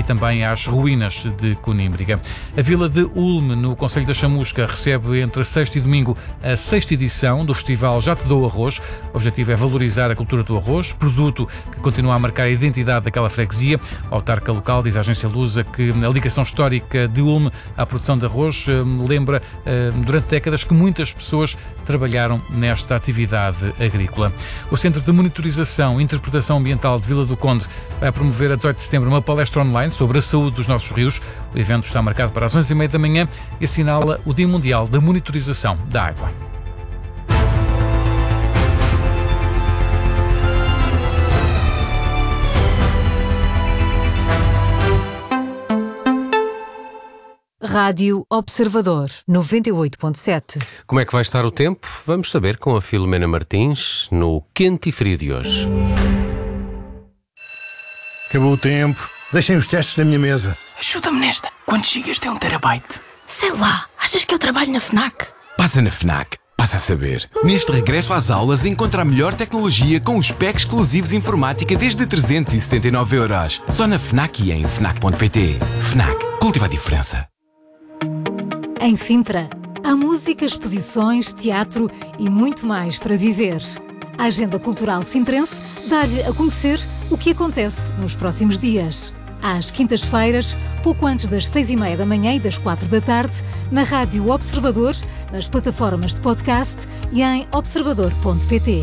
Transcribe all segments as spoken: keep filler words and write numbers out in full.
também às ruínas de Conímbriga. A vila de Ulme, no concelho da Chamusca, recebe entre sexta e domingo a sexta edição do festival Já Te Dou Arroz. O objetivo é valorizar a cultura do arroz, produto que continua a marcar a identidade daquela freguesia. A autarca local diz à agência Lusa que a ligação histórica de Ulme à produção de arroz lembra durante décadas que muitas pessoas trabalharam nesta atividade agrícola. O Centro de Monitorização e Interpretação Ambiental de Vila do Conde vai promover a dezoito de setembro uma palestra online sobre a saúde dos nossos rios. O evento está marcado para as onze e meia da manhã e assinala o Dia Mundial da Monitorização da Água. Rádio Observador, noventa e oito ponto sete. Como é que vai estar o tempo? Vamos saber com a Filomena Martins no Quente e Frio de hoje. Acabou o tempo. Deixem os testes na minha mesa. Ajuda-me nesta. Quantos gigas tem um terabyte? Sei lá. Achas que eu trabalho na FNAC? Passa na FNAC. Passa a saber. Neste regresso às aulas, encontra a melhor tecnologia com os packs exclusivos informática desde trezentos e setenta e nove euros. Só na FNAC e em fnac ponto pt. FNAC. Cultiva a diferença. Em Sintra, há música, exposições, teatro e muito mais para viver. A Agenda Cultural Sintrense dá-lhe a conhecer o que acontece nos próximos dias. Às quintas-feiras, pouco antes das seis e meia da manhã e das quatro da tarde, na Rádio Observador, nas plataformas de podcast e em observador ponto pt.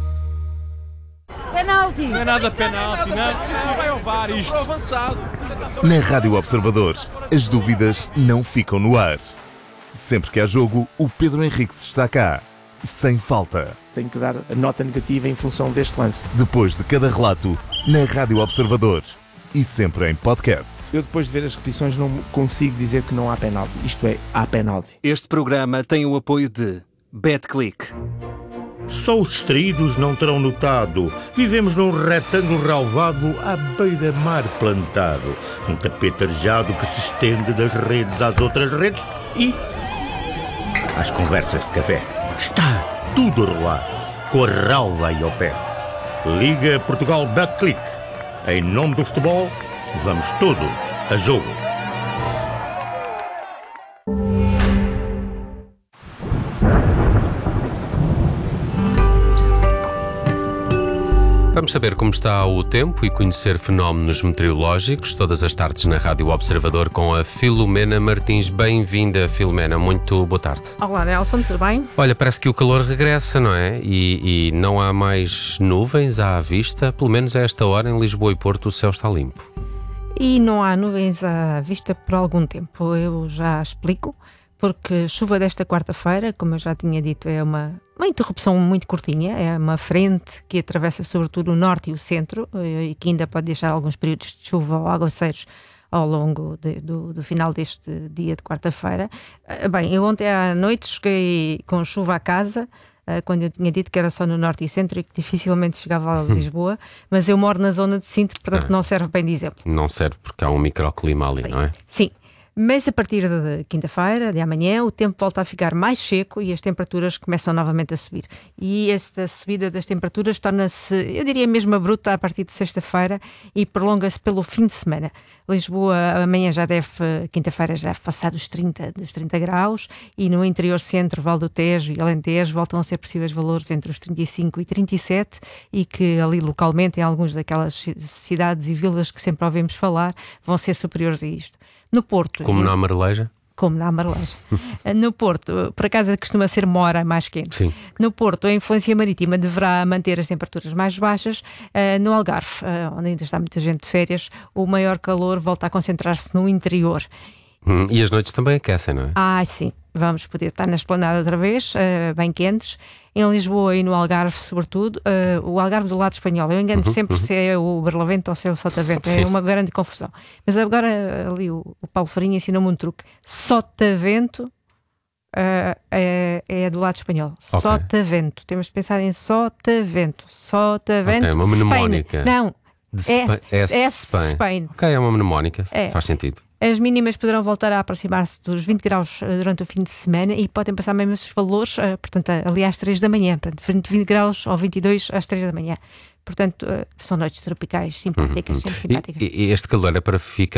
Penalti! Não é nada penalti, não, não vai ao V A R isto. Avançado. Na Rádio Observador, as dúvidas não ficam no ar. Sempre que há jogo, o Pedro Henriques está cá, sem falta. Tenho que dar a nota negativa em função deste lance. Depois de cada relato, na Rádio Observador e sempre em podcast. Eu depois de ver as repetições não consigo dizer que não há penalti. Isto é, há penalti. Este programa tem o apoio de BetClick. Só os distraídos não terão notado. Vivemos num retângulo relvado à beira-mar plantado. Um tapete arejado que se estende das redes às outras redes e às conversas de café. Está tudo a rolar, com a relva aí ao pé. Liga Portugal BetClick. Em nome do futebol, vamos todos a jogo. Vamos saber como está o tempo e conhecer fenómenos meteorológicos todas as tardes na Rádio Observador com a Filomena Martins. Bem-vinda, Filomena. Muito boa tarde. Olá, Nelson. Tudo bem? Olha, parece que o calor regressa, não é? E, e não há mais nuvens à vista. Pelo menos a esta hora em Lisboa e Porto o céu está limpo. E não há nuvens à vista por algum tempo. Eu já explico. Porque chuva desta quarta-feira, como eu já tinha dito, é uma, uma interrupção muito curtinha, é uma frente que atravessa sobretudo o norte e o centro e que ainda pode deixar alguns períodos de chuva ou aguaceiros ao longo de, do, do final deste dia de quarta-feira. Bem, eu ontem à noite cheguei com chuva à casa, quando eu tinha dito que era só no norte e centro e que dificilmente chegava a Lisboa, mas eu moro na zona de Sintra, portanto ah, não serve bem de exemplo. Não serve porque há um microclima ali, bem, não é? Sim. Mas a partir de quinta-feira, de amanhã, o tempo volta a ficar mais seco e as temperaturas começam novamente a subir. E esta subida das temperaturas torna-se, eu diria mesmo abrupta a partir de sexta-feira e prolonga-se pelo fim de semana. Lisboa amanhã já deve, quinta-feira já deve passar dos trinta, dos trinta graus e no interior centro, Val do Tejo e Alentejo voltam a ser possíveis valores entre os trinta e cinco e trinta e sete e que ali localmente em algumas daquelas cidades e vilas que sempre ouvimos falar vão ser superiores a isto. No Porto... Como na Amareleja? Como na Amareleja. No Porto, por acaso costuma ser uma hora mais quente. Sim. No Porto, a influência marítima deverá manter as temperaturas mais baixas. Uh, no Algarve, uh, onde ainda está muita gente de férias, o maior calor volta a concentrar-se no interior. Hum, e as noites também aquecem, não é? Ah, sim. Vamos poder estar na esplanada outra vez, uh, bem quentes. Em Lisboa e no Algarve, sobretudo, uh, o Algarve do lado espanhol. Eu engano-me uhum, sempre uhum. se é o Barlavento ou se é o Sotavento. É uma grande confusão. Mas agora ali o, o Paulo Farinha ensinou-me um truque. Sotavento uh, é, é do lado espanhol. Okay. Sotavento. Temos de pensar em Sotavento. Sotavento. É okay, uma mnemónica. Não. De é, é, é Spain. Spain. Ok, é uma mnemónica. É. Faz sentido. As mínimas poderão voltar a aproximar-se dos vinte graus durante o fim de semana e podem passar mesmo esses valores, portanto, ali às três da manhã, portanto, vinte graus ou vinte e dois às três da manhã. Portanto, são noites tropicais simpáticas, uhum. sempre simpáticas. E, e este calor é para ficar